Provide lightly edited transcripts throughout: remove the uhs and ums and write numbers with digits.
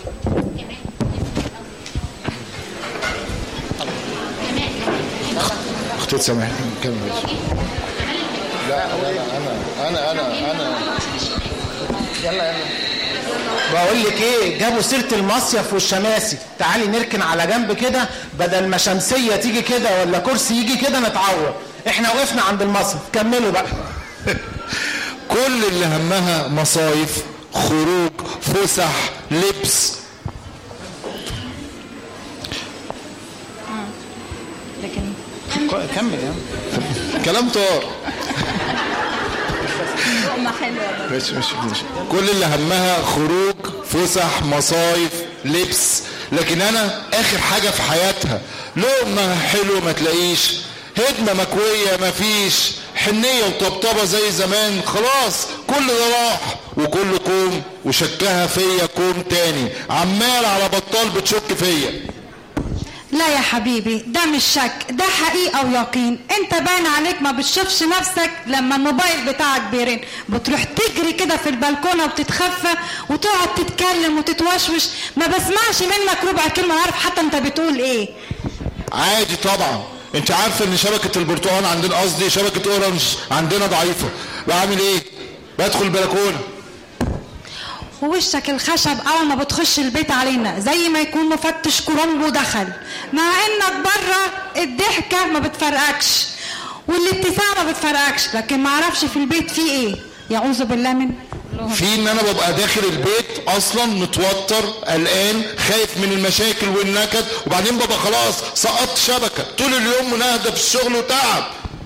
اختي سامحني نكمل. لا انا يلا بقول لك ايه، جابوا سيره المصيف والشماسي، تعالي نركن على جنب كده بدل ما شمسيه تيجي كده ولا كرسي يجي كده نتعور. احنا وقفنا عند المصيف، كملوا بقى. كل اللي همها مصايف، خروج، فسح، لبس. لكن كمل يا كلام طار. لقمة حلوة. ماشي. كل اللي همها خروج، فسح، مصايف، لبس، لكن انا اخر حاجة في حياتها لقمة حلوة ما تلاقيش، هدمة مكوية ما فيش، حنية وطبطبة زي زمان، خلاص كل ده راح، وكل كوم وشكها فيا كوم تاني، عمال على بطال بتشك فيا. لا يا حبيبي، ده مش شك، ده حقيقة ويقين. انت باين عليك ما بتشوفش نفسك لما الموبايل بتاعك بيرن بتروح تجري كده في البلكونة وتتخفى وتقعد تتكلم وتتوشوش، ما بسمعش منك ربع كلمة، عارف حتى انت بتقول ايه. عادي طبعا، انت عارفة ان شبكة البرتقال عندنا، قصدي شبكة اورنج عندنا ضعيفة، بعمل ايه؟ بدخل البلكونة. ووشك الخشب اول ما بتخش البيت علينا زي ما يكون مفتش كرومبو دخل، مع انك بره الضحكة ما بتفرقكش والابتسامة ما بتفرقكش، لكن ما اعرفش في البيت فيه ايه. يعوذ بالله من في ان انا ببقى داخل البيت اصلا متوتر قلقان خايف من المشاكل والنكد، وبعدين ببقى خلاص سقطت شبكة طول اليوم منهدة في الشغل وتعب.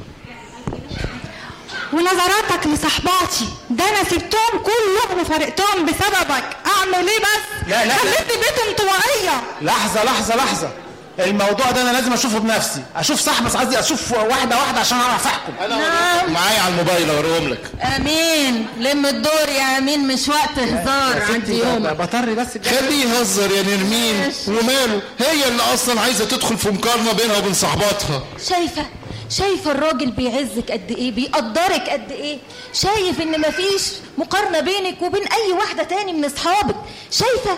ونظراتك لصحباتي ده انا سبتهم كلهم وفرقتهم بسببك، اعمل ايه بس؟ لا خليتني بيت انطوائيه. لحظه، الموضوع ده انا لازم اشوفه بنفسي، اشوف صاحبي، قصدي اشوف واحده عشان اعرف احكم. انا معايا على الموبايل اوريهم لك. امين، لم الدور يا امين، مش وقت هزار. عندي يوم بطري بس خليه يهزر يا نرمين، وماله، هي اللي اصلا عايزه تدخل في مقارنه بينها وبين صحباتها. شايفه الراجل بيعزك قد ايه، بيقدرك قد ايه، شايف ان مفيش مقارنه بينك وبين اي واحده تاني من اصحابك، شايفه